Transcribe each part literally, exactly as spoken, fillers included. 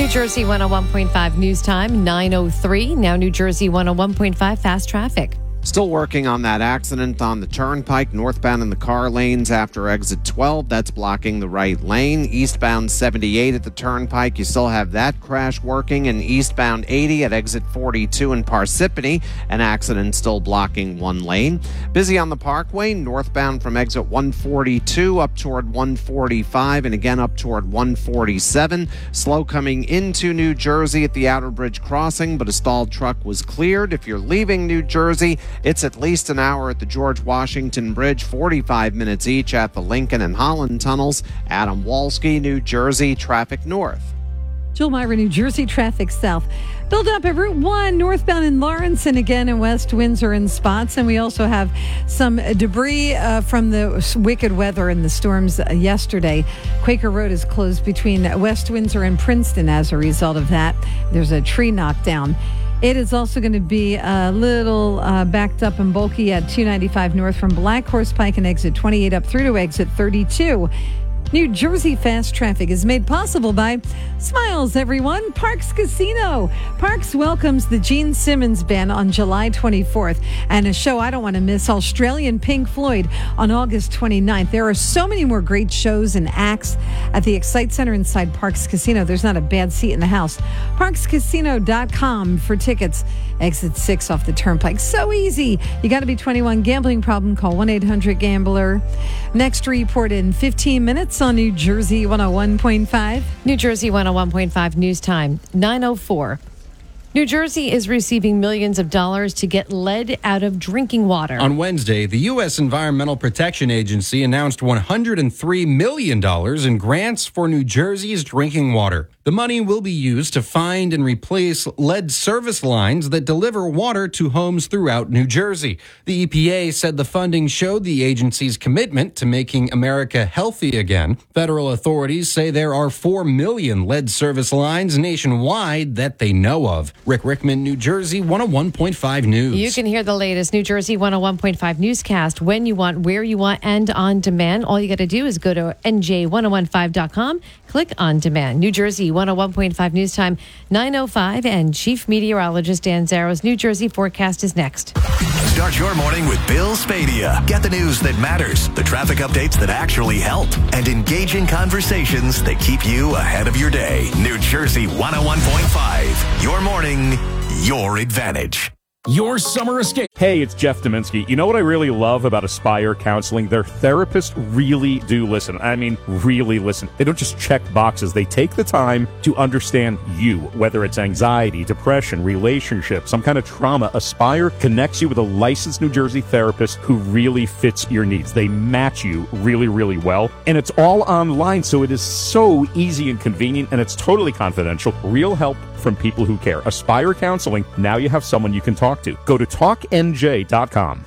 Jersey one oh one point five news time, nine oh three. Now New Jersey one oh one point five fast traffic. Still working on that accident on the Turnpike, northbound in the car lanes after exit twelve. That's blocking the right lane. Eastbound seventy-eight at the Turnpike, you still have that crash working. And eastbound eighty at exit forty-two in Parsippany, an accident still blocking one lane. Busy on the Parkway, northbound from exit one forty-two up toward one forty-five and again up toward one forty-seven. Slow coming into New Jersey at the Outer Bridge crossing, but a stalled truck was cleared. If you're leaving New Jersey, it's at least an hour at the George Washington Bridge, forty-five minutes each at the Lincoln and Holland tunnels. Adam Walski, New Jersey, traffic north. Jill Myra, New Jersey, traffic south. Build up at Route one, northbound in Lawrence and again in West Windsor in spots. And we also have some debris uh, from the wicked weather and the storms uh, yesterday. Quaker Road is closed between West Windsor and Princeton as a result of that. There's a tree knocked down. It is also going to be a little uh, backed up and bulky at two ninety-five north from Black Horse Pike and exit twenty-eight up through to exit thirty-two. New Jersey fast traffic is made possible by Smiles, everyone. Parks Casino. Parks welcomes the Gene Simmons Band on July twenty-fourth and a show I don't want to miss, Australian Pink Floyd, on August twenty-ninth. There are so many more great shows and acts at the Excite Center inside Parks Casino. There's not a bad seat in the house. parks casino dot com for tickets. Exit six off the Turnpike. So easy. You got to be twenty-one. Gambling problem, call one eight hundred gambler. Next report in fifteen minutes on New Jersey one oh one point five. New Jersey one oh one point five news time, nine oh four. New Jersey is receiving millions of dollars to get lead out of drinking water. On Wednesday, the U S Environmental Protection Agency announced one hundred three million dollars in grants for New Jersey's drinking water. The money will be used to find and replace lead service lines that deliver water to homes throughout New Jersey. The E P A said the funding showed the agency's commitment to making America healthy again. Federal authorities say there are four million lead service lines nationwide that they know of. Rick Rickman, New Jersey one oh one point five News. You can hear the latest New Jersey one oh one point five newscast when you want, where you want, and on demand. All you got to do is go to N J ten fifteen dot com, click on demand. New Jersey one oh one point five news time, nine oh five, and Chief Meteorologist Dan Zaro's New Jersey forecast is next. Start your morning with Bill Spadia. Get the news that matters, the traffic updates that actually help, and engaging conversations that keep you ahead of your day. New Jersey one oh one point five. Your morning, your advantage. Your summer escape. Hey, it's Jeff Dominski. You know what I really love about Aspire Counseling? Their therapists really do listen. I mean, really listen. They don't just check boxes. They take the time to understand you, whether it's anxiety, depression, relationship, some kind of trauma. Aspire connects you with a licensed New Jersey therapist who really fits your needs. They match you really, really well. And it's all online, so it is so easy and convenient, and it's totally confidential. Real help from people who care. Aspire Counseling. Now you have someone you can talk to. Go to talk N J dot com.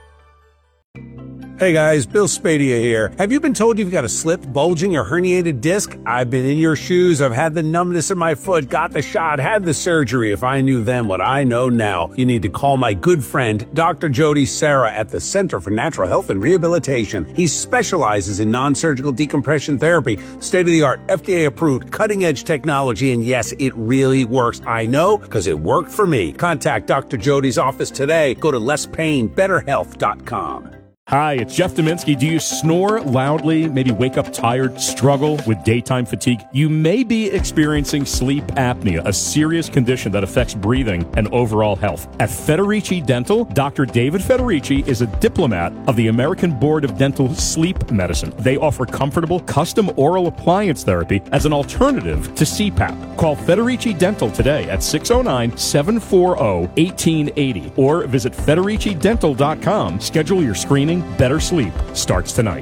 Hey guys, Bill Spadia here. Have you been told you've got a slipped, bulging, or herniated disc? I've been in your shoes. I've had the numbness in my foot, got the shot, had the surgery. If I knew then what I know now, you need to call my good friend, Doctor Jody Serra at the Center for Natural Health and Rehabilitation. He specializes in non-surgical decompression therapy, state-of-the-art, F D A-approved, cutting-edge technology, and yes, it really works. I know, because it worked for me. Contact Doctor Jody's office today. Go to less pain better health dot com. Hi, it's Jeff Dominski. Do you snore loudly, maybe wake up tired, struggle with daytime fatigue? You may be experiencing sleep apnea, a serious condition that affects breathing and overall health. At Federici Dental, Doctor David Federici is a diplomat of the American Board of Dental Sleep Medicine. They offer comfortable, custom oral appliance therapy as an alternative to C PAP. Call Federici Dental today at six oh nine, seven four zero, one eight eight zero or visit Federici Dental dot com. Schedule your screening. Better sleep starts tonight.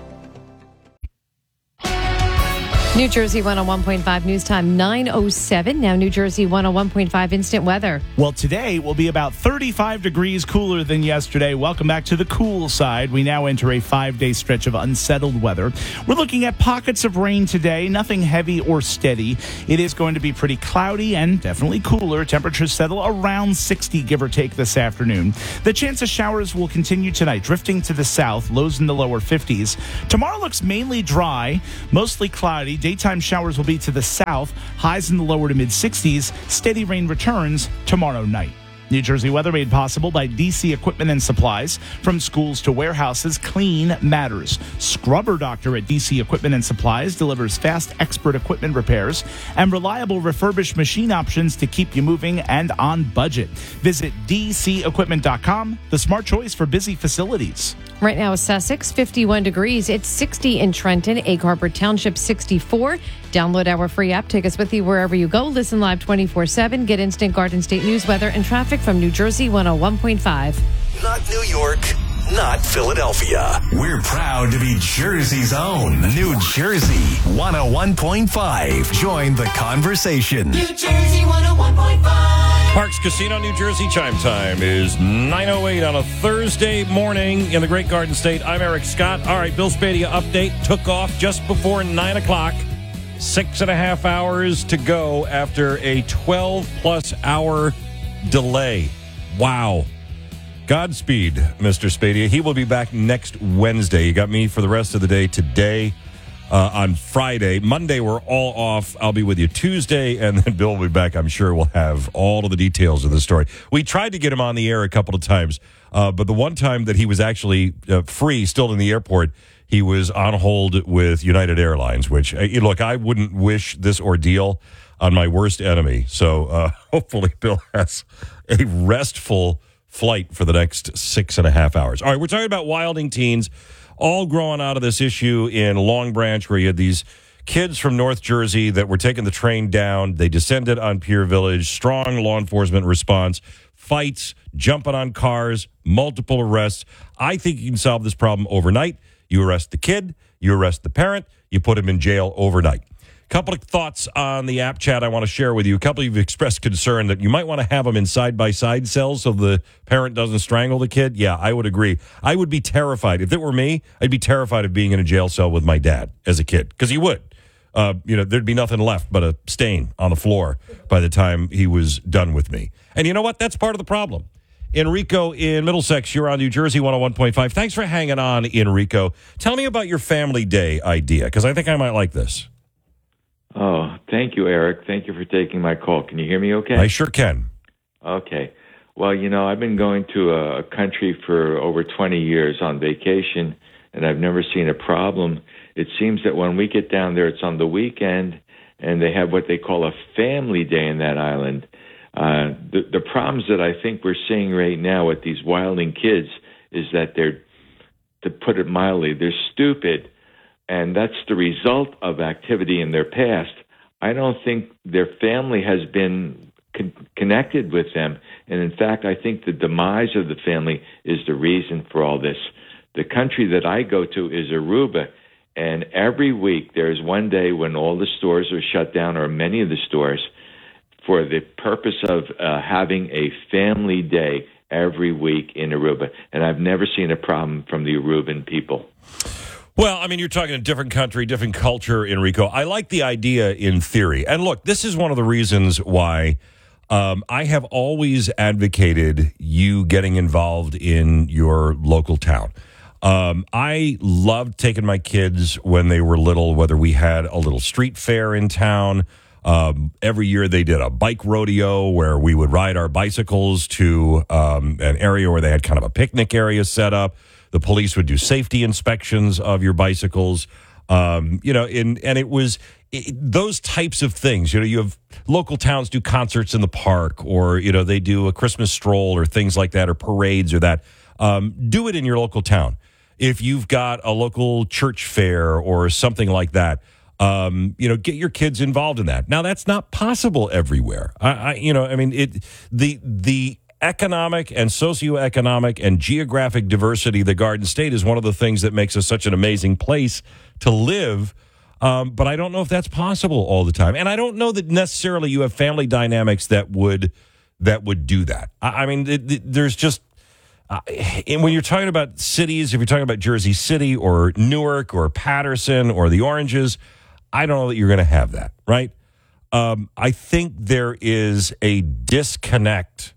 New Jersey one oh one point five news time, nine oh seven. Now New Jersey one oh one point five instant weather. Well, today will be about thirty-five degrees cooler than yesterday. Welcome back to the cool side. We now enter a five-day stretch of unsettled weather. We're looking at pockets of rain today, nothing heavy or steady. It is going to be pretty cloudy and definitely cooler. Temperatures settle around sixty, give or take, this afternoon. The chance of showers will continue tonight, drifting to the south, lows in the lower fifties. Tomorrow looks mainly dry, mostly cloudy. Daytime showers will be to the south, highs in the lower to mid sixties. Steady rain returns tomorrow night. New Jersey weather made possible by D C Equipment and Supplies. From schools to warehouses, clean matters. Scrubber Doctor at D C Equipment and Supplies delivers fast, expert equipment repairs and reliable refurbished machine options to keep you moving and on budget. Visit d c equipment dot com, the smart choice for busy facilities. Right now, Sussex, fifty-one degrees. It's sixty in Trenton, Egg Harbor Township, sixty-four. Download our free app. Take us with you wherever you go. Listen live twenty-four seven. Get instant Garden State news, weather, and traffic from New Jersey one oh one point five. Not New York, not Philadelphia. We're proud to be Jersey's own. New Jersey one oh one point five. Join the conversation. New Jersey one oh one point five. Parks Casino, New Jersey. Chime time is nine oh eight on a Thursday morning in the Great Garden State. I'm Eric Scott. All right, Bill Spadia update took off just before nine o'clock. Six and a half hours to go after a twelve-plus hour delay. Wow. Godspeed, Mister Spadia. He will be back next Wednesday. You got me for the rest of the day today. Uh, on Friday. Monday, we're all off. I'll be with you Tuesday, and then Bill will be back. I'm sure we'll have all of the details of the story. We tried to get him on the air a couple of times, uh, but the one time that he was actually uh, free, still in the airport, he was on hold with United Airlines, which, uh, look, I wouldn't wish this ordeal on my worst enemy. So uh, hopefully Bill has a restful flight for the next six and a half hours. All right, we're talking about wilding teens, all growing out of this issue in Long Branch, where you had these kids from North Jersey that were taking the train down. They descended on Pier Village. Strong law enforcement response. Fights, jumping on cars, multiple arrests. I think you can solve this problem overnight. You arrest the kid. You arrest the parent. You put him in jail overnight. Couple of thoughts on the app chat I want to share with you. A couple of you have expressed concern that you might want to have them in side-by-side cells so the parent doesn't strangle the kid. Yeah, I would agree. I would be terrified. If it were me, I'd be terrified of being in a jail cell with my dad as a kid, because he would. Uh, you know, there'd be nothing left but a stain on the floor by the time he was done with me. And you know what? That's part of the problem. Enrico in Middlesex, you're on New Jersey one oh one point five. Thanks for hanging on, Enrico. Tell me about your family day idea, because I think I might like this. Oh, thank you, Eric. Thank you for taking my call. Can you hear me okay? I sure can. Okay. Well, you know, I've been going to a country for over twenty years on vacation, and I've never seen a problem. It seems that when we get down there, it's on the weekend, and they have what they call a family day in that island. Uh, the, the problems that I think we're seeing right now with these wilding kids is that they're, to put it mildly, they're stupid. And that's the result of activity in their past. I don't think their family has been con- connected with them. And in fact, I think the demise of the family is the reason for all this. The country that I go to is Aruba. And every week there's one day when all the stores are shut down, or many of the stores, for the purpose of uh, having a family day every week in Aruba. And I've never seen a problem from the Aruban people. Well, I mean, you're talking a different country, different culture, Enrico. I like the idea in theory. And look, this is one of the reasons why um, I have always advocated you getting involved in your local town. Um, I loved taking my kids when they were little, whether we had a little street fair in town. Um, every year they did a bike rodeo where we would ride our bicycles to um, an area where they had kind of a picnic area set up. The police would do safety inspections of your bicycles, um, you know, in, and it was it, those types of things. You know, you have local towns do concerts in the park, or, you know, they do a Christmas stroll or things like that, or parades or that. Um, do it in your local town. If you've got a local church fair or something like that, um, you know, get your kids involved in that. Now, that's not possible everywhere. I, I you know, I mean, it the the. economic and socioeconomic and geographic diversity of the Garden State is one of the things that makes us such an amazing place to live. Um, but I don't know if that's possible all the time. And I don't know that necessarily you have family dynamics that would that would do that. I, I mean, it, it, there's just, uh, and when you're talking about cities, if you're talking about Jersey City or Newark or Patterson or the Oranges, I don't know that you're going to have that, right? Um, I think there is a disconnect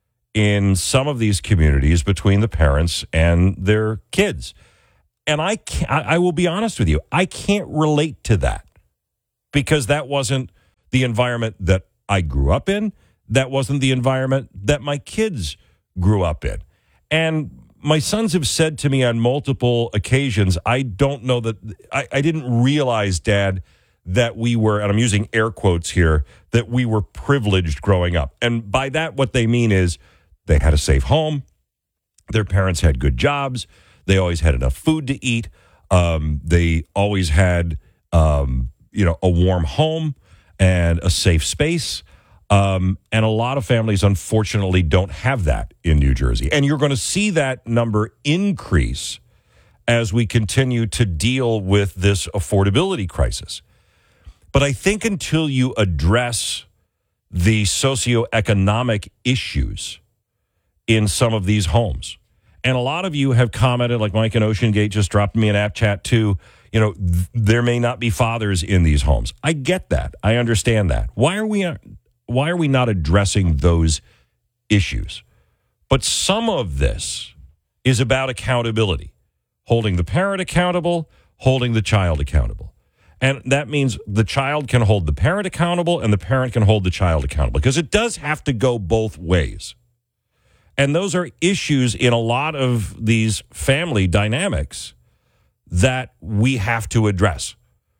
in some of these communities between the parents and their kids. And I can't, I will be honest with you, I can't relate to that. because that wasn't the environment that I grew up in. That wasn't the environment that my kids grew up in. And my sons have said to me on multiple occasions, I don't know that, I, I didn't realize, Dad, that we were, and I'm using air quotes here, that we were privileged growing up. And by that, what they mean is they had a safe home. Their parents had good jobs. They always had enough food to eat. Um, they always had, um, you know, a warm home and a safe space. Um, and a lot of families, unfortunately, don't have that in New Jersey. And you're going to see that number increase as we continue to deal with this affordability crisis. But I think until you address the socioeconomic issues in some of these homes, and a lot of you have commented, like Mike in Ocean Gate just dropped me an app chat too, you know, th- there may not be fathers in these homes. I get that. I understand that. Why are we... Uh, Why are we not addressing those issues? But some of this is about accountability, holding the parent accountable, holding the child accountable. And that means the child can hold the parent accountable and the parent can hold the child accountable, because it does have to go both ways. And those are issues in a lot of these family dynamics that we have to address.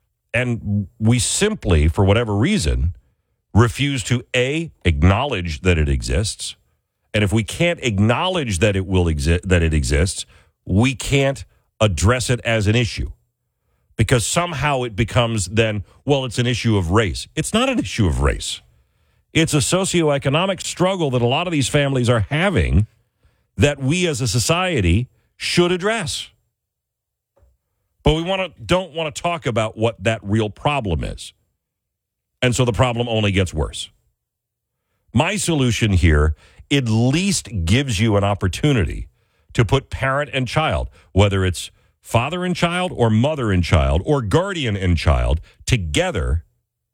And we simply, for whatever reason, refuse to, A, acknowledge that it exists. And if we can't acknowledge that it will exist, that it exists, we can't address it as an issue. Because somehow it becomes then, well, it's an issue of race. It's not an issue of race. It's a socioeconomic struggle that a lot of these families are having that we as a society should address. But we want to don't want to talk about what that real problem is. And so the problem only gets worse. My solution here at least gives you an opportunity to put parent and child, whether it's father and child or mother and child or guardian and child, together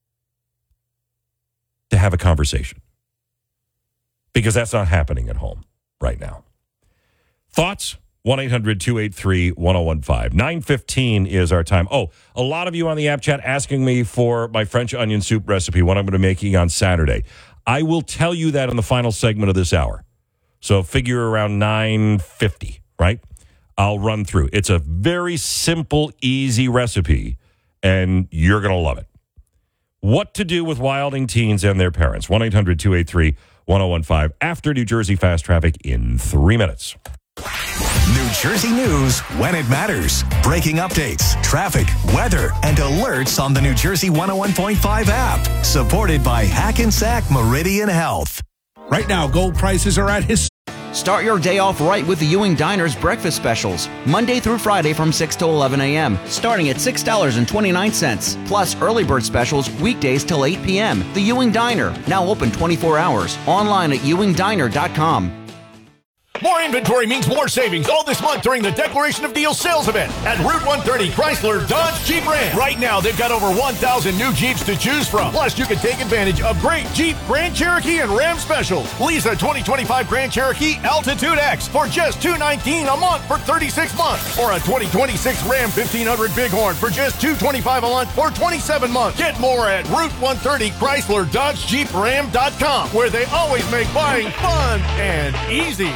to have a conversation. Because that's not happening at home right now. Thoughts? one eight hundred two eight three one oh one five. nine fifteen is our time. Oh, a lot of you on the app chat asking me for my French onion soup recipe, what I'm going to be making on Saturday. I will tell you that in the final segment of this hour. So figure around nine fifty, right? I'll run through. It's a very simple, easy recipe, and you're going to love it. What to do with wilding teens and their parents. one eight hundred two eight three one oh one five after New Jersey Fast Traffic in three minutes. New Jersey news when it matters. Breaking updates, traffic, weather, and alerts on the New Jersey one oh one point five app. Supported by Hackensack Meridian Health. Right now, gold prices are at his. Start your day off right with the Ewing Diner's breakfast specials. Monday through Friday from six to eleven a.m., starting at six dollars and twenty-nine cents. Plus early bird specials weekdays till eight p.m. The Ewing Diner, now open twenty-four hours. Online at ewing diner dot com. More inventory means more savings all this month during the Declaration of Deals sales event at Route one thirty Chrysler Dodge Jeep Ram. Right now, they've got over one thousand new Jeeps to choose from. Plus, you can take advantage of great Jeep, Grand Cherokee, and Ram specials. Lease a twenty twenty-five Grand Cherokee Altitude X for just two hundred nineteen dollars a month for thirty-six months. Or a twenty twenty-six Ram fifteen hundred Bighorn for just two hundred twenty-five dollars a month for twenty-seven months. Get more at Route one thirty Chrysler Dodge Jeep Ram dot com, where they always make buying fun and easy.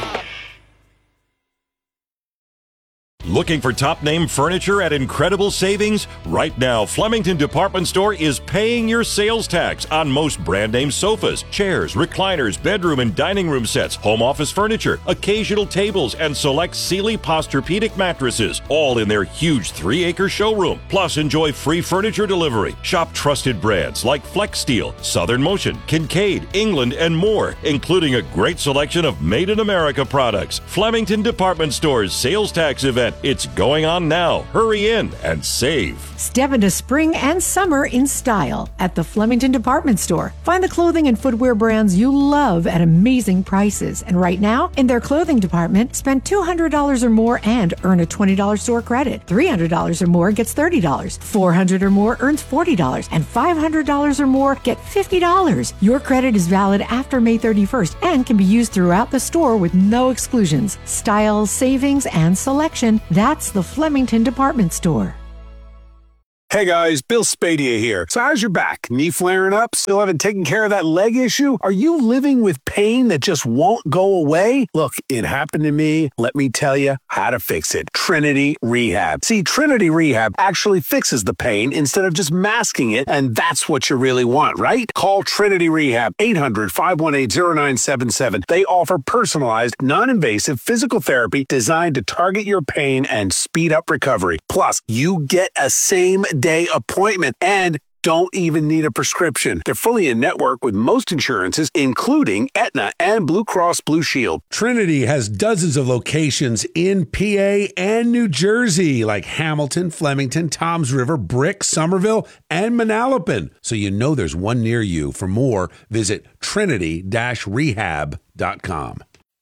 Looking for top-name furniture at incredible savings? Right now, Flemington Department Store is paying your sales tax on most brand-name sofas, chairs, recliners, bedroom and dining room sets, home office furniture, occasional tables, and select Sealy Posturepedic mattresses, all in their huge three-acre showroom. Plus, enjoy free furniture delivery. Shop trusted brands like Flex Steel, Southern Motion, Kincaid, England, and more, including a great selection of made-in-America products. Flemington Department Store's sales tax event. It's going on now. Hurry in and save. Step into spring and summer in style at the Flemington Department Store. Find the clothing and footwear brands you love at amazing prices. And right now, in their clothing department, spend two hundred dollars or more and earn a twenty dollars store credit. three hundred dollars or more gets thirty dollars. four hundred dollars or more earns forty dollars. And five hundred dollars or more get fifty dollars. Your credit is valid after May thirty-first and can be used throughout the store with no exclusions. Style, savings, and selection. That's the Flemington Department Store. Hey guys, Bill Spadia here. So how's your back? Knee flaring up? Still haven't taken care of that leg issue? Are you living with pain that just won't go away? Look, it happened to me. Let me tell you how to fix it. Trinity Rehab. See, Trinity Rehab actually fixes the pain instead of just masking it, and that's what you really want, right? Call Trinity Rehab, eight hundred, five one eight, zero nine seven seven. They offer personalized, non-invasive physical therapy designed to target your pain and speed up recovery. Plus, you get a same day appointment and don't even need a prescription. They're fully in network with most insurances, including Aetna and Blue Cross Blue Shield. Trinity has dozens of locations in P A and New Jersey, like Hamilton, Flemington, Toms River, Brick, Somerville, and Manalapan. So you know there's one near you. For more, visit trinity dash rehab dot com.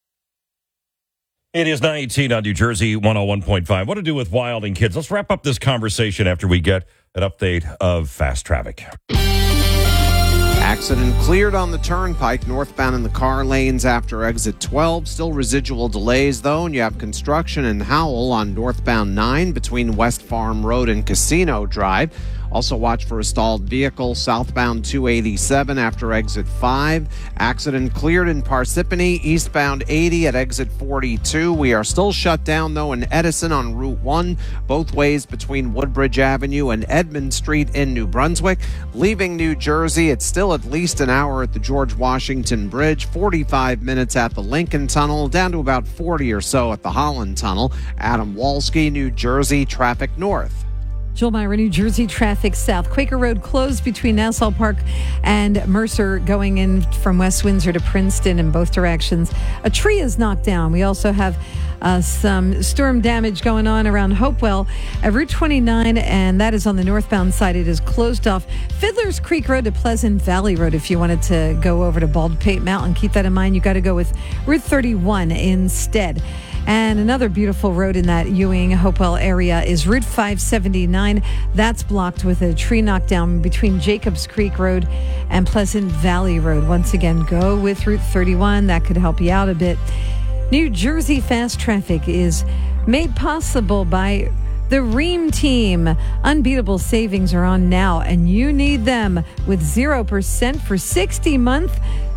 It is nine eighteen on New Jersey one oh one point five. What to do with Wilding Kids? Let's wrap up this conversation after we get an update of fast traffic. Accident cleared on the turnpike northbound in the car lanes after exit twelve. Still residual delays, though, and you have construction in Howell on northbound nine between West Farm Road and Casino Drive. Also watch for a stalled vehicle southbound two eighty-seven after exit five. Accident cleared in Parsippany, eastbound eighty at exit forty-two. We are still shut down, though, in Edison on Route one, both ways between Woodbridge Avenue and Edmond Street in New Brunswick. Leaving New Jersey, it's still at least an hour at the George Washington Bridge, forty-five minutes at the Lincoln Tunnel, down to about forty or so at the Holland Tunnel. Adam Walski, New Jersey, traffic north. Joel Myra, New Jersey, traffic south. Quaker Road closed between Nassau Park and Mercer going in from West Windsor to Princeton in both directions. A tree is knocked down. We also have uh, some storm damage going on around Hopewell at Route twenty-nine, and that is on the northbound side. It is closed off. Fiddler's Creek Road to Pleasant Valley Road. If you wanted to go over to Baldpate Mountain, keep that in mind. You got to go with Route thirty-one instead. And another beautiful road in that Ewing, Hopewell area is Route five seventy-nine. That's blocked with a tree knockdown between Jacobs Creek Road and Pleasant Valley Road. Once again, go with Route thirty-one. That could help you out a bit. New Jersey fast traffic is made possible by the Ream Team. Unbeatable savings are on now, and you need them with zero percent for sixty months.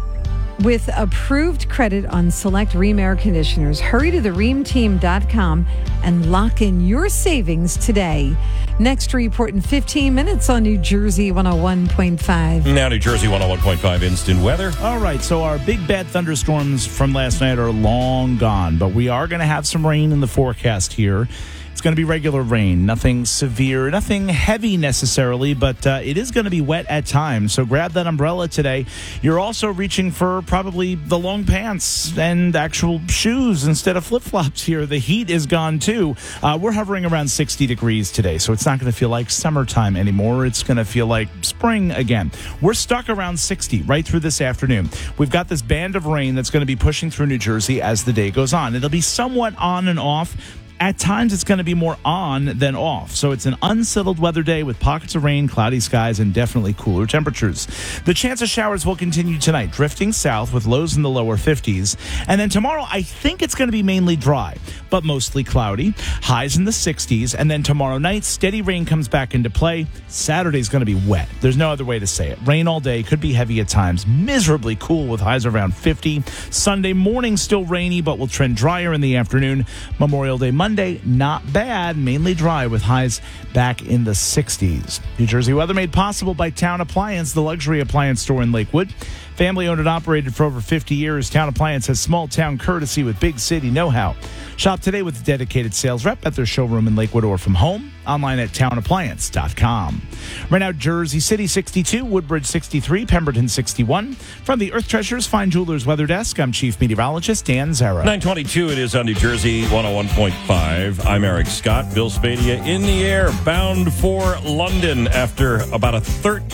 With approved credit on select Ream air conditioners. Hurry to the ream team dot com and lock in your savings today. Next report in fifteen minutes on New Jersey one oh one point five. Now New Jersey one oh one point five instant weather. All right, so our big bad thunderstorms from last night are long gone, but we are going to have some rain in the forecast here. It's going to be regular rain, nothing severe, nothing heavy necessarily, but uh, it is going to be wet at times. So grab that umbrella today. You're also reaching for probably the long pants and actual shoes instead of flip-flops here. The heat is gone too. Uh, we're hovering around sixty degrees today, so it's not going to feel like summertime anymore. It's going to feel like spring again. We're stuck around sixty right through this afternoon. We've got this band of rain that's going to be pushing through New Jersey as the day goes on. It'll be somewhat on and off. At times, it's going to be more on than off. So it's an unsettled weather day with pockets of rain, cloudy skies, and definitely cooler temperatures. The chance of showers will continue tonight, drifting south with lows in the lower fifties. And then tomorrow, I think it's going to be mainly dry, but mostly cloudy. Highs in the sixties. And then tomorrow night, steady rain comes back into play. Saturday's going to be wet. There's no other way to say it. Rain all day, could be heavy at times. Miserably cool with highs around fifty. Sunday morning, still rainy, but will trend drier in the afternoon. Memorial Day Monday. Monday, not bad, mainly dry with highs back in the sixties. New Jersey weather made possible by Town Appliance, the luxury appliance store in Lakewood. Family owned and operated for over fifty years, Town Appliance has small town courtesy with big city know-how. Shop today with a dedicated sales rep at their showroom in Lakewood or from home. Online at town appliance dot com. Right now, Jersey City sixty-two, Woodbridge sixty-three, Pemberton sixty-one. From the Earth Treasures Fine Jewelers Weather Desk, I'm Chief Meteorologist Dan Zara. nine twenty-two, it is on New Jersey one oh one point five. I'm Eric Scott. Bill Spadia in the air, bound for London after about a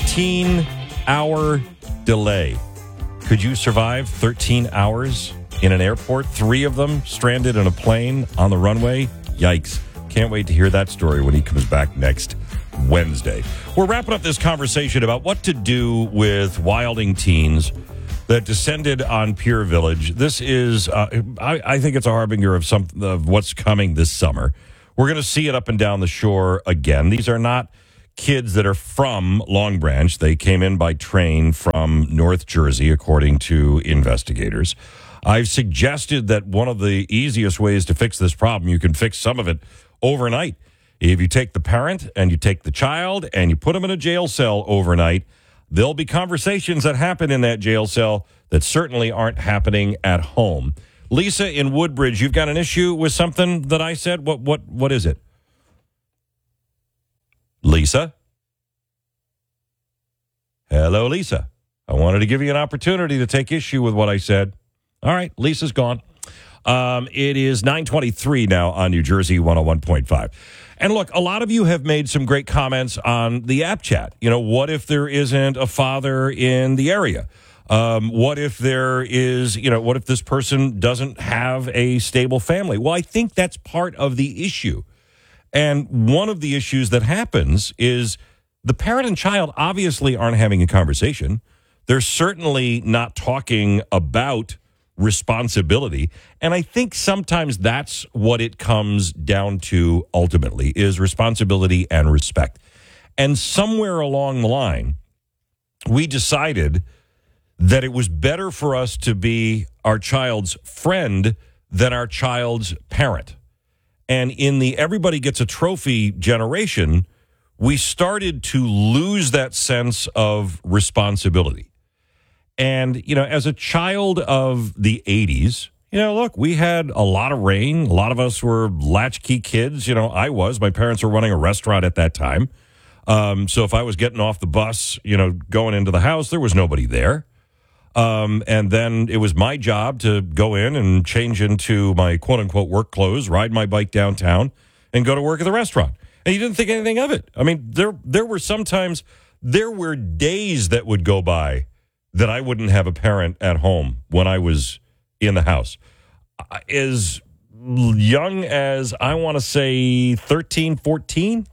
thirteen-hour delay. Could you survive thirteen hours in an airport? Three of them stranded in a plane on the runway? Yikes. Can't wait to hear that story when he comes back next Wednesday. We're wrapping up this conversation about what to do with wilding teens that descended on Pier Village. This is, uh, I, I think it's a harbinger of some of what's coming this summer. We're going to see it up and down the shore again. These are not kids that are from Long Branch. They came in by train from North Jersey, according to investigators. I've suggested that one of the easiest ways to fix this problem, you can fix some of it overnight. If you take the parent and you take the child and you put them in a jail cell overnight, there'll be conversations that happen in that jail cell that certainly aren't happening at home. Lisa in Woodbridge, you've got an issue with something that I said. What what what is it? Lisa? Hello, Lisa. I wanted to give you an opportunity to take issue with what I said. All right, Lisa's gone. Um, it is nine twenty-three now on New Jersey one oh one point five. And look, a lot of you have made some great comments on the app chat. You know, what if there isn't a father in the area? Um, what if there is, you know, what if this person doesn't have a stable family? Well, I think that's part of the issue. And one of the issues that happens is the parent and child obviously aren't having a conversation. They're certainly not talking about responsibility. And I think sometimes that's what it comes down to ultimately, is responsibility and respect. And somewhere along the line, we decided that it was better for us to be our child's friend than our child's parent. And in the everybody gets a trophy generation, we started to lose that sense of responsibility. And, you know, as a child of the eighties, you know, look, we had a lot of rain. A lot of us were latchkey kids. You know, I was. My parents were running a restaurant at that time. Um, so if I was getting off the bus, you know, going into the house, there was nobody there. Um, and then it was my job to go in and change into my quote-unquote work clothes, ride my bike downtown, and go to work at the restaurant. And you didn't think anything of it. I mean, there there were sometimes, there were days that would go by that I wouldn't have a parent at home when I was in the house. As young as, I want to say, thirteen, fourteen,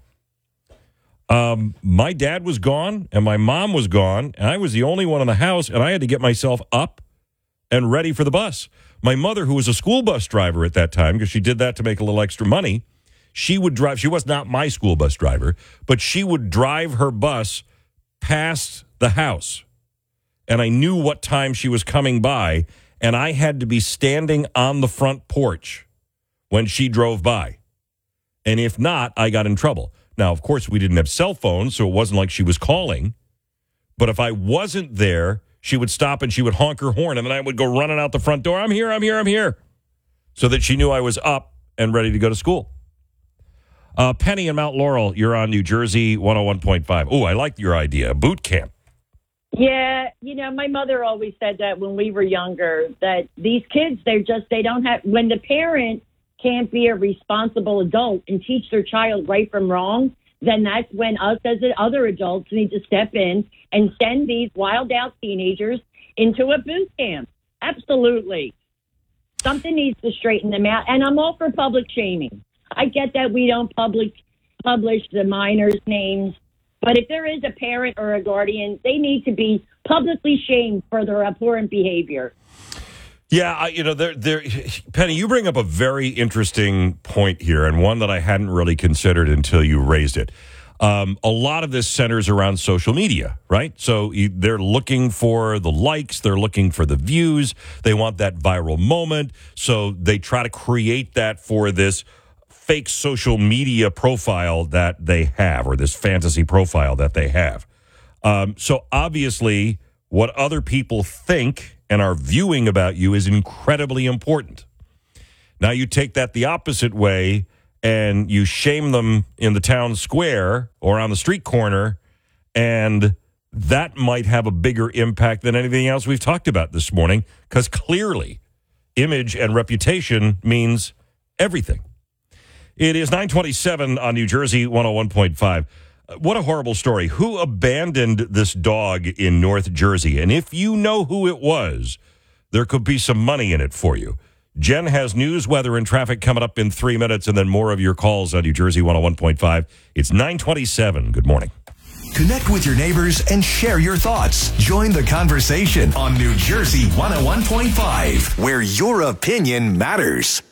um, my dad was gone and my mom was gone, and I was the only one in the house, and I had to get myself up and ready for the bus. My mother, who was a school bus driver at that time, because she did that to make a little extra money, she would drive, she was not my school bus driver, but she would drive her bus past the house. And I knew what time she was coming by, and I had to be standing on the front porch when she drove by. And if not, I got in trouble. Now, of course, we didn't have cell phones, so it wasn't like she was calling. But if I wasn't there, she would stop and she would honk her horn, and then I would go running out the front door. I'm here, I'm here, I'm here. So that she knew I was up and ready to go to school. Uh, Penny in Mount Laurel, you're on New Jersey one oh one point five. Oh, I like your idea. Boot camp. Yeah, you know, my mother always said that when we were younger, that these kids, they're just, they don't have, when the parent can't be a responsible adult and teach their child right from wrong, then that's when us as other adults need to step in and send these wild out teenagers into a boot camp. Absolutely. Something needs to straighten them out. And I'm all for public shaming. I get that we don't public publish the minors' names. But if there is a parent or a guardian, they need to be publicly shamed for their abhorrent behavior. Yeah, I, you know, there, there, Penny, you bring up a very interesting point here, and one that I hadn't really considered until you raised it. Um, a lot of this centers around social media, right? So you, they're looking for the likes, they're looking for the views, they want that viral moment, so they try to create that for this fake social media profile that they have, or this fantasy profile that they have. Um, so obviously, what other people think and are viewing about you is incredibly important. Now you take that the opposite way and you shame them in the town square or on the street corner, and that might have a bigger impact than anything else we've talked about this morning, because clearly image and reputation means everything. It is nine twenty-seven on New Jersey one oh one point five. What a horrible story. Who abandoned this dog in North Jersey? And if you know who it was, there could be some money in it for you. Jen has news, weather, and traffic coming up in three minutes, and then more of your calls on New Jersey one oh one point five. It's nine twenty-seven. Good morning. Connect with your neighbors and share your thoughts. Join the conversation on New Jersey one oh one point five, where your opinion matters.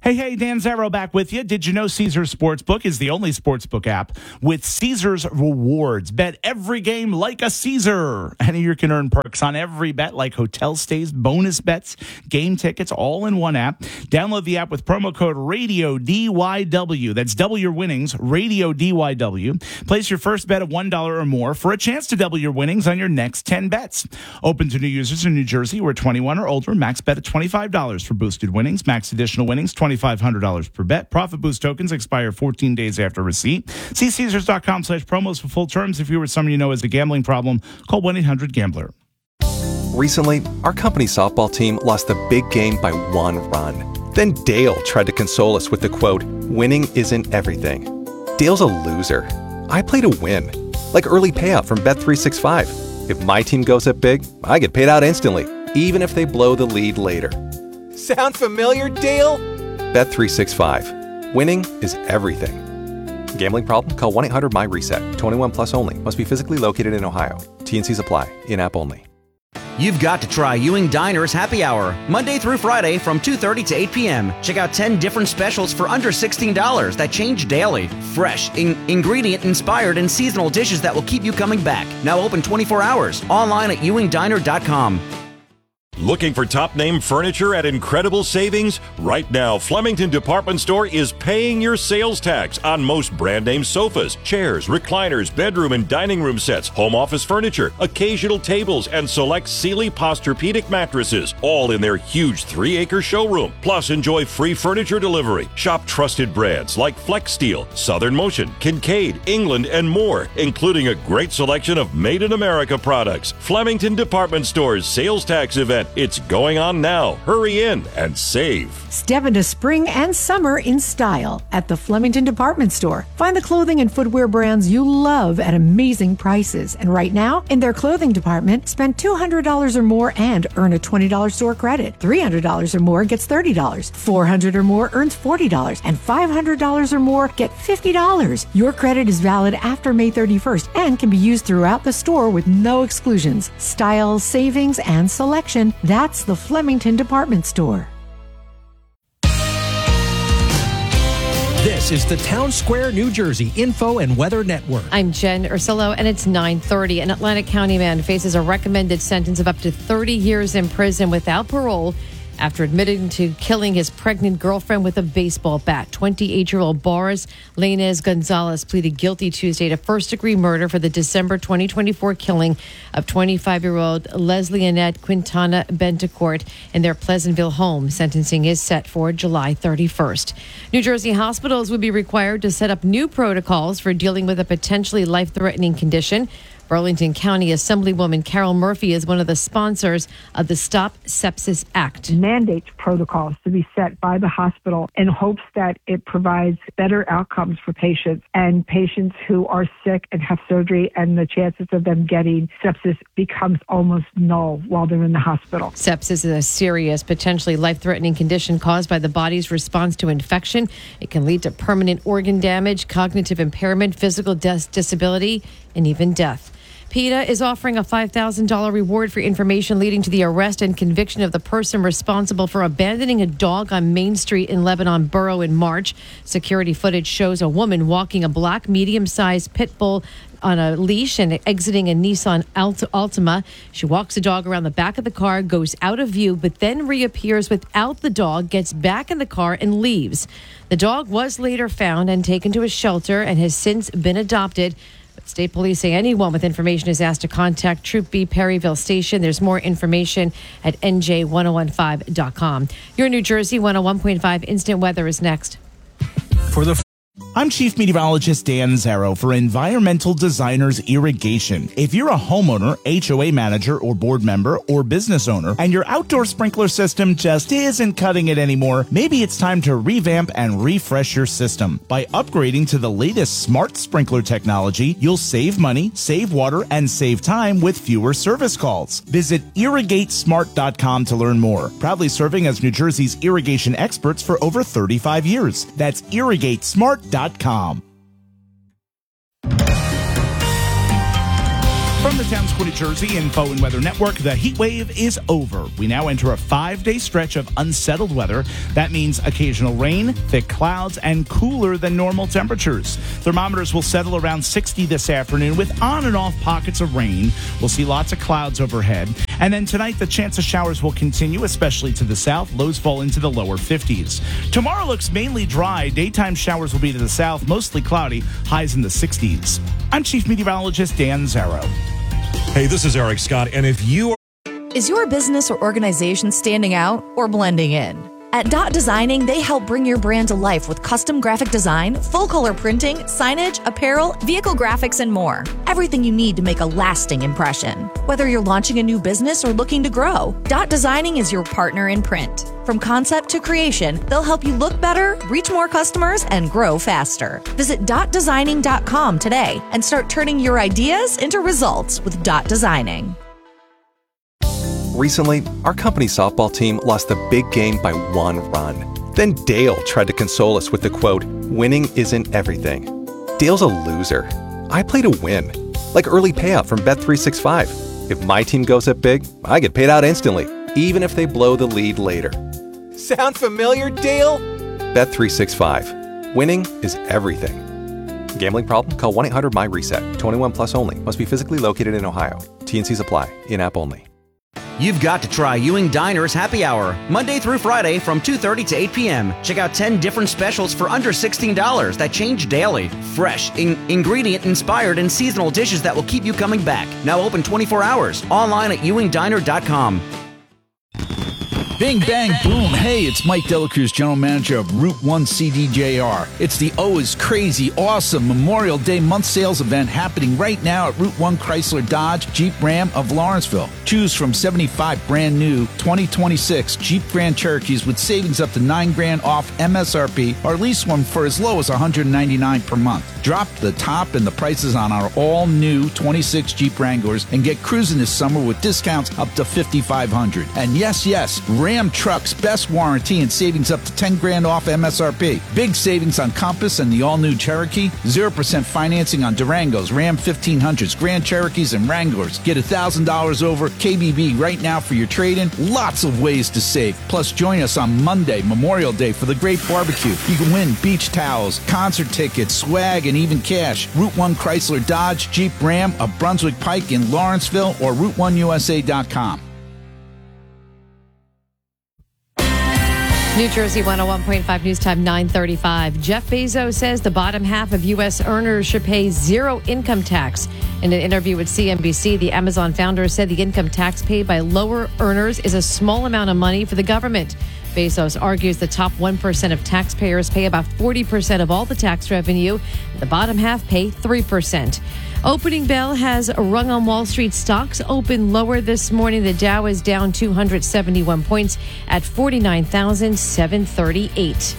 Hey, hey, Dan Zarrow back with you. Did you know Caesars Sportsbook is the only sportsbook app with Caesars Rewards? Bet every game like a Caesar. And you can earn perks on every bet like hotel stays, bonus bets, game tickets, all in one app. Download the app with promo code Radio D Y W. That's double your winnings, Radio D Y W. Place your first bet of one dollar or more for a chance to double your winnings on your next ten bets. Open to new users in New Jersey who are twenty-one or older. Max bet at twenty-five dollars for boosted winnings. Max additional winnings, twenty-five hundred dollars per bet. Profit boost tokens expire fourteen days after receipt. See Caesars.com slash promos for full terms. If you or someone you know has a gambling problem, call one eight hundred gambler. Recently, our company softball team lost the big game by one run. Then Dale tried to console us with the quote, "Winning isn't everything." Dale's a loser. I play to win. Like early payout from Bet three sixty-five. If my team goes up big, I get paid out instantly, even if they blow the lead later. Sound familiar, Dale? Bet three sixty-five. Winning is everything. Gambling problem? Call one eight hundred M Y reset. twenty-one plus only. Must be physically located in Ohio. T N Cs apply. In-app only. You've got to try Ewing Diner's Happy Hour, Monday through Friday from two thirty to eight p.m. Check out ten different specials for under sixteen dollars that change daily. Fresh, in- ingredient-inspired, and seasonal dishes that will keep you coming back. Now open twenty-four hours. Online at ewing diner dot com. Looking for top-name furniture at incredible savings? Right now, Flemington Department Store is paying your sales tax on most brand-name sofas, chairs, recliners, bedroom and dining room sets, home office furniture, occasional tables, and select Sealy Posturepedic mattresses, all in their huge three-acre showroom. Plus, enjoy free furniture delivery. Shop trusted brands like Flex Steel, Southern Motion, Kincaid, England, and more, including a great selection of made-in-America products. Flemington Department Store's sales tax event. It's going on now. Hurry in and save. Step into spring and summer in style at the Flemington Department Store. Find the clothing and footwear brands you love at amazing prices. And right now, in their clothing department, spend two hundred dollars or more and earn a twenty dollars store credit. three hundred dollars or more gets thirty dollars. four hundred dollars or more earns forty dollars. And five hundred dollars or more get fifty dollars. Your credit is valid after May thirty-first and can be used throughout the store with no exclusions. Style, savings, and selection. That's the Flemington Department Store. This is the Town Square, New Jersey Info and Weather Network. I'm Jen Ursullo, and it's nine thirty. An Atlantic County man faces a recommended sentence of up to thirty years in prison without parole after admitting to killing his pregnant girlfriend with a baseball bat. twenty-eight-year-old Boris Lainez Gonzalez pleaded guilty Tuesday to first-degree murder for the December twenty twenty-four killing of twenty-five-year-old Leslie Annette Quintana Bentecourt in their Pleasantville home. Sentencing is set for July thirty-first. New Jersey hospitals would be required to set up new protocols for dealing with a potentially life-threatening condition. Burlington County Assemblywoman Carol Murphy is one of the sponsors of the Stop Sepsis Act. Mandates protocols to be set by the hospital in hopes that it provides better outcomes for patients and patients who are sick and have surgery, and the chances of them getting sepsis becomes almost null while they're in the hospital. Sepsis is a serious, potentially life-threatening condition caused by the body's response to infection. It can lead to permanent organ damage, cognitive impairment, physical dis- disability, and even death. PETA is offering a five thousand dollars reward for information leading to the arrest and conviction of the person responsible for abandoning a dog on Main Street in Lebanon Borough in March. Security footage shows a woman walking a black medium-sized pit bull on a leash and exiting a Nissan Alt- Altima. She walks the dog around the back of the car, goes out of view, but then reappears without the dog, gets back in the car, and leaves. The dog was later found and taken to a shelter and has since been adopted. But state police say anyone with information is asked to contact Troop B Perryville Station. There's more information at N J ten fifteen dot com. Your New Jersey one oh one point five Instant Weather is next. For the I'm Chief Meteorologist Dan Zarrow for Environmental Designers Irrigation. If you're a homeowner, H O A manager, or board member, or business owner, and your outdoor sprinkler system just isn't cutting it anymore, maybe it's time to revamp and refresh your system. By upgrading to the latest smart sprinkler technology, you'll save money, save water, and save time with fewer service calls. Visit irrigate smart dot com to learn more. Proudly serving as New Jersey's irrigation experts for over thirty-five years. That's irrigate smart dot com. From the the Town Square, New Jersey Info and Weather Network. The heat wave is over. We now enter a five-day stretch of unsettled weather. That means occasional rain, thick clouds, and cooler than normal temperatures. Thermometers will settle around sixty this afternoon with on and off pockets of rain. We'll see lots of clouds overhead. And then tonight, the chance of showers will continue, especially to the south. Lows fall into the lower fifties. Tomorrow looks mainly dry. Daytime showers will be to the south, mostly cloudy, highs in the sixties. I'm Chief Meteorologist Dan Zarrow. Hey, this is Eric Scott, and if you are... Is your business or organization standing out or blending in? At Dot Designing, they help bring your brand to life with custom graphic design, full-color printing, signage, apparel, vehicle graphics, and more. Everything you need to make a lasting impression. Whether you're launching a new business or looking to grow, Dot Designing is your partner in print. From concept to creation, they'll help you look better, reach more customers, and grow faster. Visit dot designing dot com today and start turning your ideas into results with Dot Designing. Recently, our company softball team lost the big game by one run. Then Dale tried to console us with the quote, "Winning isn't everything." Dale's a loser. I play to win. Like early payout from Bet three sixty-five. If my team goes up big, I get paid out instantly, even if they blow the lead later. Sound familiar, Dale? Bet three sixty-five. Winning is everything. Gambling problem? Call one eight hundred my reset. twenty-one plus only. Must be physically located in Ohio. T N Cs apply. In-app only. You've got to try Ewing Diner's Happy Hour, Monday through Friday from two thirty to eight p.m. Check out ten different specials for under sixteen dollars that change daily. Fresh, in- ingredient-inspired, and seasonal dishes that will keep you coming back. Now open twenty-four hours. Online at ewing diner dot com. Bing, bang, boom. Hey, it's Mike Delacruz, General Manager of Route one C D J R. It's the Oh is Crazy, awesome Memorial Day month sales event happening right now at Route one Chrysler Dodge Jeep Ram of Lawrenceville. Choose from seventy-five brand new twenty twenty-six Jeep Grand Cherokees with savings up to nine grand off M S R P, or lease one for as low as one hundred ninety-nine dollars per month. Drop the top in the prices on our all-new twenty-six Jeep Wranglers and get cruising this summer with discounts up to fifty-five hundred dollars. And yes, yes, Ram Trucks best warranty and savings up to ten grand off M S R P. Big savings on Compass and the all-new Cherokee. zero percent financing on Durangos, Ram fifteen hundreds, Grand Cherokees, and Wranglers. Get one thousand dollars over K B B right now for your trade-in. Lots of ways to save. Plus, join us on Monday, Memorial Day, for the great barbecue. You can win beach towels, concert tickets, swag, and even cash. Route one Chrysler Dodge Jeep Ram of Brunswick Pike in Lawrenceville or route one U S A dot com. New Jersey one oh one point five News Time nine thirty-five. Jeff Bezos says the bottom half of U S earners should pay zero income tax. In an interview with C N B C, the Amazon founder said the income tax paid by lower earners is a small amount of money for the government. Bezos argues the top one percent of taxpayers pay about forty percent of all the tax revenue. The bottom half pay three percent. Opening bell has rung on Wall Street. Stocks open lower this morning. The Dow is down two hundred seventy-one points at forty-nine thousand seven hundred thirty-eight.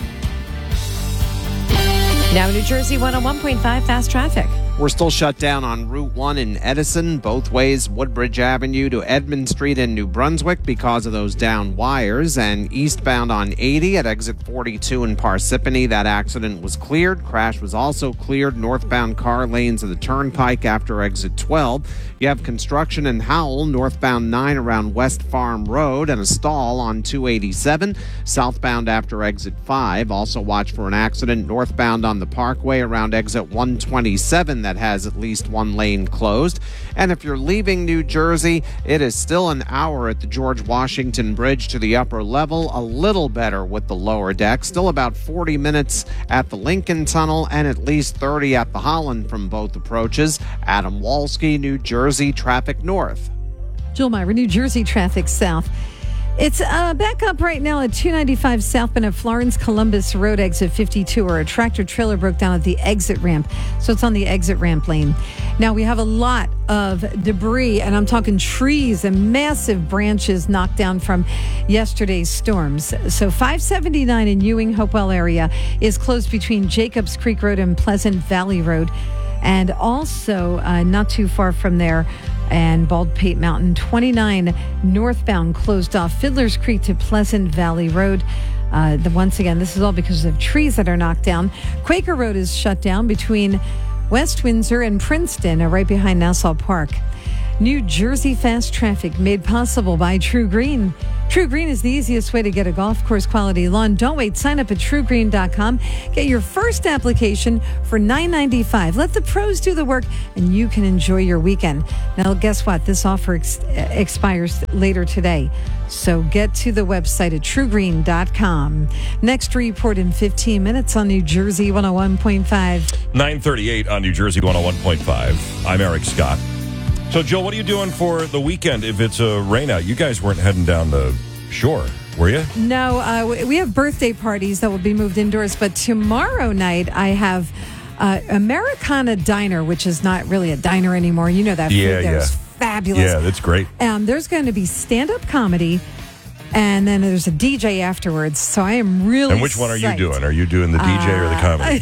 Now New Jersey one oh one point five fast traffic. We're still shut down on Route one in Edison, both ways, Woodbridge Avenue to Edmond Street in New Brunswick because of those down wires, and eastbound on eighty at exit forty-two in Parsippany. That accident was cleared. Crash was also cleared. Northbound car lanes of the Turnpike after exit twelve. You have construction in Howell, northbound nine around West Farm Road, and a stall on two eighty-seven, southbound after exit five. Also watch for an accident northbound on the Parkway around exit one twenty-seven that has at least one lane closed. And if you're leaving New Jersey, it is still an hour at the George Washington Bridge to the upper level, a little better with the lower deck. Still about forty minutes at the Lincoln Tunnel and at least thirty at the Holland from both approaches. Adam Walski, New Jersey, traffic north. Jill Myra, New Jersey, traffic south. It's uh, back up right now at two ninety-five southbound of Florence Columbus Road, exit fifty-two, where a tractor trailer broke down at the exit ramp. So it's on the exit ramp lane. Now we have a lot of debris, and I'm talking trees and massive branches knocked down from yesterday's storms. So five seventy-nine in Ewing, Hopewell area is closed between Jacobs Creek Road and Pleasant Valley Road. And also uh, not too far from there, and Baldpate Mountain, twenty-nine northbound closed off Fiddler's Creek to Pleasant Valley Road. Uh, the, once again, this is all because of trees that are knocked down. Quaker Road is shut down between West Windsor and Princeton, uh, right behind Nassau Park. New Jersey Fast Traffic, made possible by True Green. True Green is the easiest way to get a golf course quality lawn. Don't wait. Sign up at true green dot com. Get your first application for nine ninety-five. Let the pros do the work, and you can enjoy your weekend. Now, guess what? This offer ex- expires later today. So get to the website at true green dot com. Next report in fifteen minutes on New Jersey one oh one point five. nine thirty-eight on New Jersey one oh one point five. I'm Eric Scott. So, Jill, what are you doing for the weekend if it's a rain out? You guys weren't heading down the shore, were you? No, uh, we have birthday parties that will be moved indoors. But tomorrow night, I have uh, Americana Diner, which is not really a diner anymore. You know that Yeah, food there's yeah. fabulous. Yeah, that's great. Um, there's going to be stand-up comedy, and then there's a D J afterwards. So I am really And which one are you psyched. doing? Are you doing the D J or the comedy?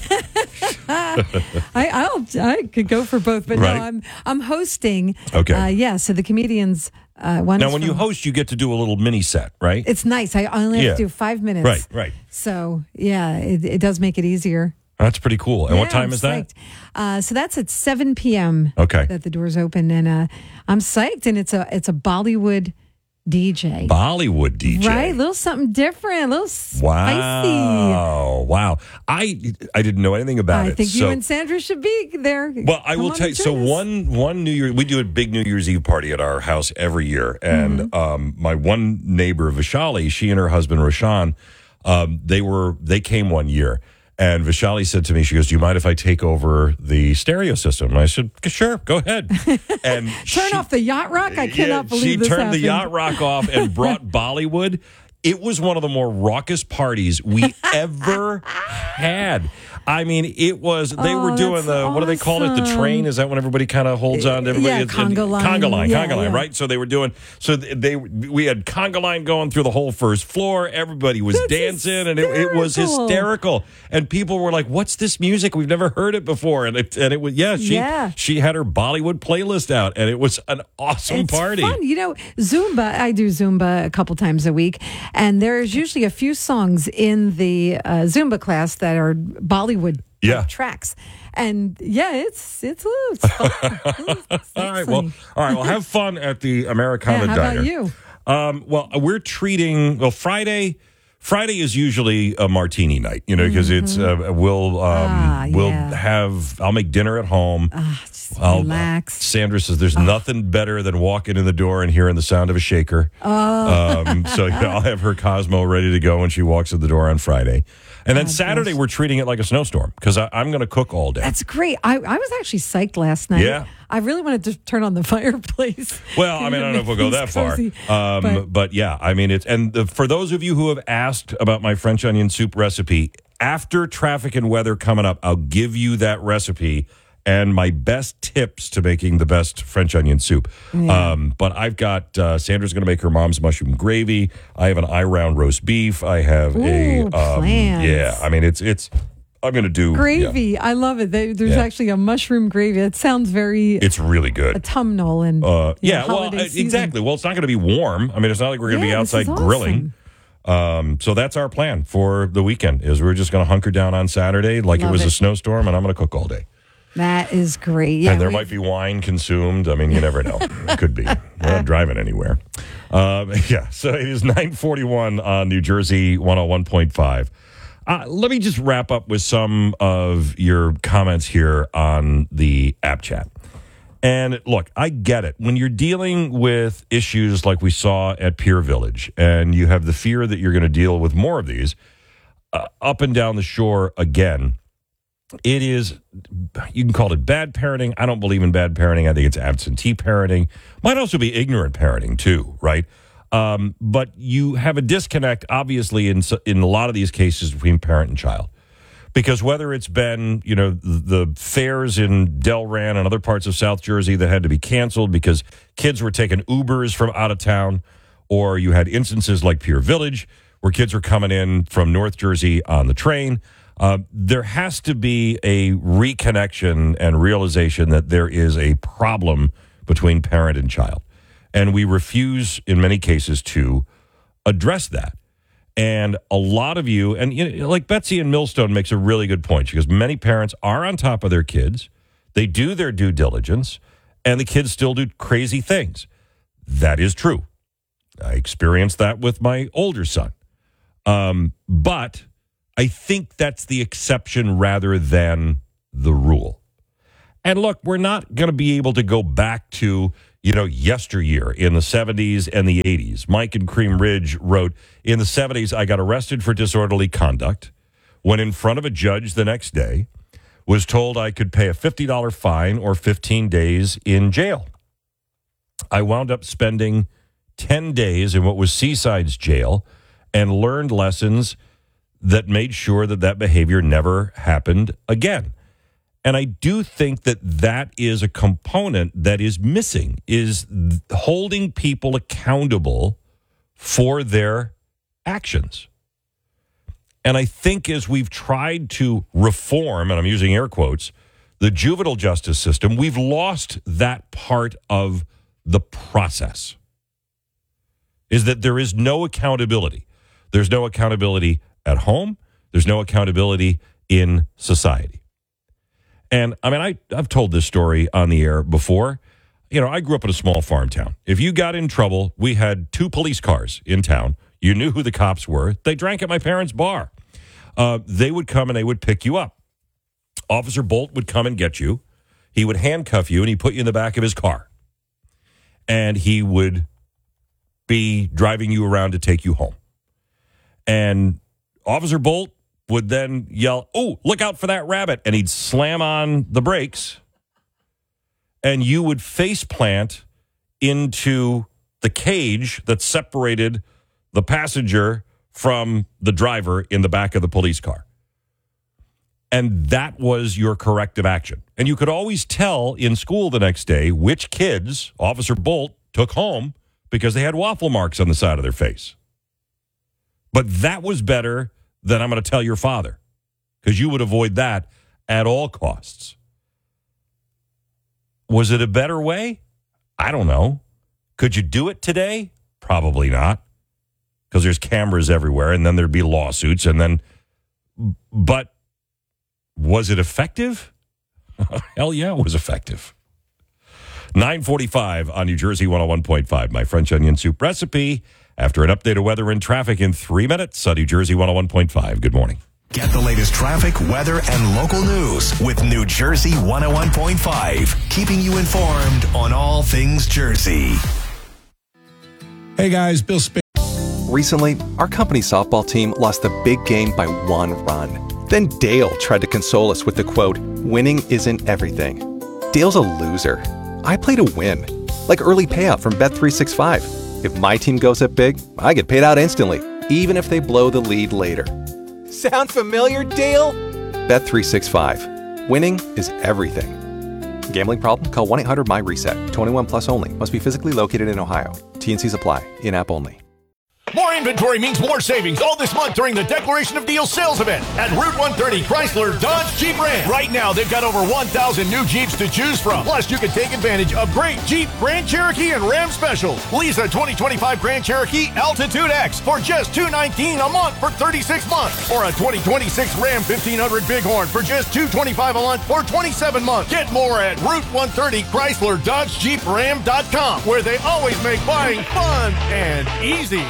I I'll, I could go for both, but Right. no, I'm I'm hosting. Okay. Uh, yeah, so the comedians. Uh, one Now, is when you from- host, you get to do a little mini set, right? it's nice. I only have Yeah. to do five minutes. Right, right. So yeah, it, it does make it easier. That's pretty cool. And what Yeah, time I'm is that? psyched. Uh, so that's at seven p.m. Okay. That the doors open, and uh, I'm psyched. And it's a it's a Bollywood D J. Bollywood D J. Right, a little something different, a little spicy. Wow. Wow. I I didn't know anything about I it. think so, you and Sandra should be there. well, I Come will on tell you. and So join us. one one New Year, we do a big New Year's Eve party at our house every year, and Mm-hmm. um, my one neighbor Vishali, she and her husband Roshan, um, they were they came one year, and Vishali said to me, she goes, "Do you mind if I take over the stereo system?" And I said, "Sure, go ahead." And Turn off the yacht rock. I cannot yeah, believe she this turned happened. the yacht rock off and brought Bollywood. It was one of the more raucous parties we ever had. I mean, it was, they Oh, were doing that's the, what do they call it? The awesome. train? Is that when everybody kind of holds on to everybody? Yeah, It's- conga line. Conga line, Yeah, conga line, yeah. right? So they were doing, so they, we had conga line going through the whole first floor. Everybody was That's dancing and it, it was hysterical. hysterical. And people were like, what's this music? We've never heard it before. And it, and it was, yeah, she, Yeah. she had her Bollywood playlist out and it was an awesome It's party. fun. You know, Zumba, I do Zumba a couple times a week, and there's usually a few songs in the uh, Zumba class that are Bollywood Yeah. tracks. And yeah, it's it's, it's fun. It's All right. sexy. Well, all right. Well, have fun at the Americana Yeah, how Diner. about you? Um, well, we're treating. Well, Friday. Friday is usually a martini night, you know, because it's uh, we'll um, Ah, we'll yeah. have. I'll make dinner at home. Ah, just I'll, relax. Sandra says there's nothing better than walking in the door and hearing the sound of a shaker. Oh. Um, so you know, I'll have her Cosmo ready to go when she walks in the door on Friday. And then Saturday, we're treating it like a snowstorm because I'm going to cook all day. That's great. I, I was actually psyched last night. Yeah. I really wanted to turn on the fireplace. Well, I mean, I don't know if we'll go that far. Cozy. Um, but, But- yeah, I mean, it's, and the, for those of you who have asked about my French onion soup recipe, after traffic and weather coming up, I'll give you that recipe and my best tips to making the best French onion soup. Yeah. Um, but I've got, uh, Sandra's going to make her mom's mushroom gravy. I have an eye-round roast beef. I have a, Ooh, plans. yeah, I mean, it's, it's, I'm going to do Gravy. yeah, I love it. There- There's Yeah. actually a mushroom gravy. It sounds very it's really good. autumnal and Uh, you know, yeah, well, holiday uh, season. exactly. Well, it's not going to be warm. I mean, it's not like we're going to Yeah, be this is outside grilling. Um, so that's our plan for the weekend. Is we're just going to hunker down on Saturday like Love it was it. a snowstorm, and I'm going to cook all day. That is great. Yeah, and there we- might be wine consumed. I mean, you never know. It could be. We're not driving anywhere. Um, yeah. So it is nine forty-one on New Jersey one oh one point five. Uh, let me just wrap up with some of your comments here on the app chat. And look, I get it. When you're dealing with issues like we saw at Pier Village, and you have the fear that you're going to deal with more of these uh, up and down the shore again, it is, you can call it bad parenting. I don't believe in bad parenting. I think it's absentee parenting. Might also be ignorant parenting too, right? Um, but you have a disconnect, obviously, in in a lot of these cases between parent and child. Because whether it's been, you know, the, the fairs in Delran and other parts of South Jersey that had to be canceled because kids were taking Ubers from out of town, or you had instances like Pier Village where kids were coming in from North Jersey on the train, uh, there has to be a reconnection and realization that there is a problem between parent and child. And we refuse, in many cases, to address that. And a lot of you, and you know, like Betsy in Millstone makes a really good point. She goes, many parents are on top of their kids. They do their due diligence. and the kids still do crazy things. That is true. I experienced that with my older son. Um, but I think that's the exception rather than the rule. And look, we're not going to be able to go back to, you know, yesteryear in the seventies and the eighties. Mike in Cream Ridge wrote, in the seventies, I got arrested for disorderly conduct, went in front of a judge the next day, was told I could pay a fifty dollars fine or fifteen days in jail. I wound up spending ten days in what was Seaside's jail and learned lessons that made sure that that behavior never happened again. And I do think that that is a component that is missing, is holding people accountable for their actions. And I think as we've tried to reform, and I'm using air quotes, the juvenile justice system, we've lost that part of the process. Is that there is no accountability. There's no accountability at home. There's no accountability in society. And I mean, I, I've told this story on the air before. You know, I grew up in a small farm town. If you got in trouble, we had two police cars in town. You knew who the cops were. They drank at my parents' bar. Uh, they would come and they would pick you up. Officer Bolt would come and get you. He would handcuff you and he'd put you in the back of his car. And he would be driving you around to take you home. And Officer Bolt would then yell, "Oh, look out for that rabbit." And he'd slam on the brakes. And you would face plant into the cage that separated the passenger from the driver in the back of the police car. And that was your corrective action. And you could always tell in school the next day which kids Officer Bolt took home because they had waffle marks on the side of their face. But that was better than I'm going to tell your father, because you would avoid that at all costs. Was it a better way? I don't know. Could you do it today? Probably not, because there's cameras everywhere, and then there'd be lawsuits, and then, but was it effective? Hell yeah, it was effective. nine forty-five on New Jersey one oh one point five. My French onion soup recipe after an update of weather and traffic in three minutes on New Jersey one oh one point five. Good morning. Get the latest traffic, weather, and local news with New Jersey one oh one point five. Keeping you informed on all things Jersey. Hey guys, Bill Sp- Recently, our company softball team lost the big game by one run. Then Dale tried to console us with the quote, "Winning isn't everything." Dale's a loser. I play to win, like early payout from Bet three sixty-five. If my team goes up big, I get paid out instantly, even if they blow the lead later. Sound familiar, Dale? Bet three sixty-five. Winning is everything. Gambling problem? Call one eight hundred M Y reset. twenty-one plus only. Must be physically located in Ohio. T and Cs apply. In-app only. More inventory means more savings all this month during the Declaration of Deals sales event at Route one thirty Chrysler Dodge Jeep Ram. Right now, they've got over one thousand new Jeeps to choose from. Plus, you can take advantage of great Jeep, Grand Cherokee, and Ram specials. Lease a twenty twenty-five Grand Cherokee Altitude X for just two hundred nineteen dollars a month for thirty-six months. Or a twenty twenty-six Ram fifteen hundred Bighorn for just two hundred twenty-five dollars a month for twenty-seven months. Get more at Route one thirty Chrysler Dodge Jeep Ram dot com, where they always make buying fun and easy.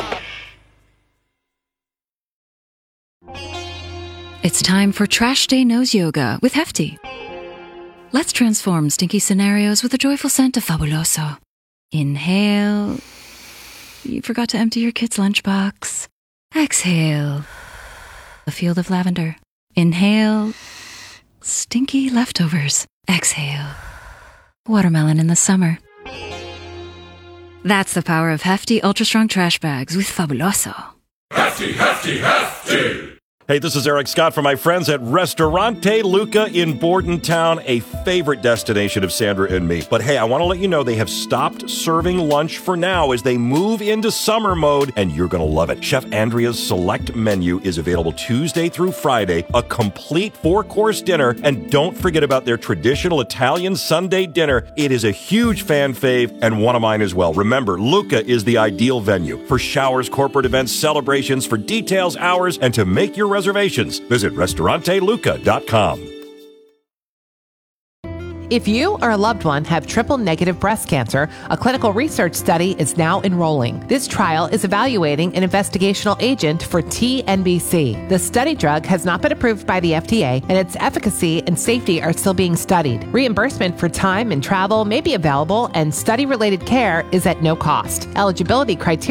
It's time for Trash Day Nose Yoga with Hefty. Let's transform stinky scenarios with a joyful scent of Fabuloso. Inhale. You forgot to empty your kid's lunchbox. Exhale. A field of lavender. Inhale. Stinky leftovers. Exhale. Watermelon in the summer. That's the power of Hefty Ultra Strong Trash Bags with Fabuloso. Hefty, hefty, hefty! Hey, this is Eric Scott from my friends at Ristorante Luca in Bordentown, a favorite destination of Sandra and me. But hey, I want to let you know they have stopped serving lunch for now as they move into summer mode, and you're going to love it. Chef Andrea's select menu is available Tuesday through Friday, a complete four-course dinner, and don't forget about their traditional Italian Sunday dinner. It is a huge fan fave and one of mine as well. Remember, Luca is the ideal venue for showers, corporate events, celebrations. For details, hours, and to make your reservations, visit Ristorante Luca dot com. If you or a loved one have triple-negative breast cancer, a clinical research study is now enrolling. This trial is evaluating an investigational agent for T N B C. The study drug has not been approved by the F D A, and its efficacy and safety are still being studied. Reimbursement for time and travel may be available, and study-related care is at no cost. Eligibility criteria